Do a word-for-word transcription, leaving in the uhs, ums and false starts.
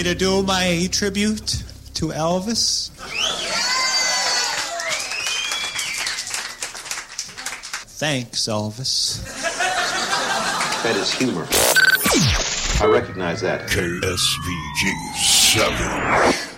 To do my tribute to Elvis. Thanks, Elvis. That is humor. I recognize that. K S V G seven.